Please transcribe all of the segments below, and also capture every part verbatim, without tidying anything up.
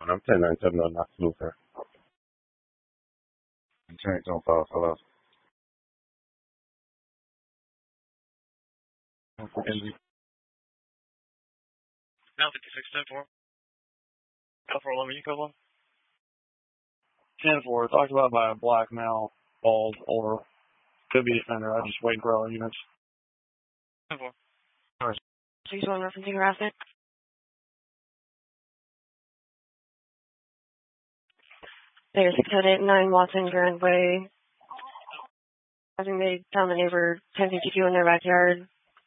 I'm ten nine seven on not Luther. Insurance on file, hello. Now fifty-six ten four. Go for eleven, you go one. ten four, talked about by a black male, bald, older. Could be defender, I just wait for all units. ten four. Alright. six one referencing harassment. There's six oh eight nine Watson Grand Way. I think they found the neighbor ten fifty-two in their backyard.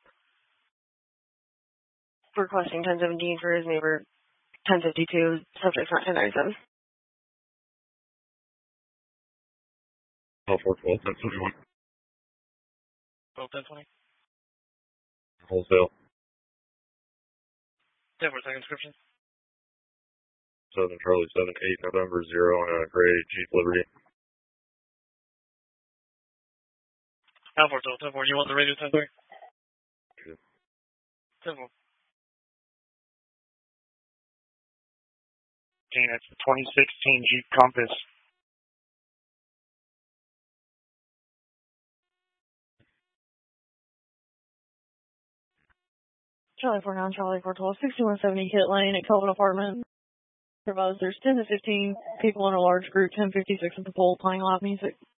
Requesting ten seventeen for his neighbor ten fifty-two, subject not ten ninety-seven. Oh, four twelve, ten twenty-one. twelve ten twenty. Wholesale. ten four, second description. Southern Charlie seven eight November zero on a gray Jeep Liberty. ten four, ten four, you want the radio ten three? Yeah. ten four. It's a twenty sixteen Jeep Compass. Charlie four nine, Charlie four twelve, sixty-one seventy Hit Lane at Kelvin Apartment. Provides there's ten to fifteen people in a large group, ten fifty-six at the pool playing loud music.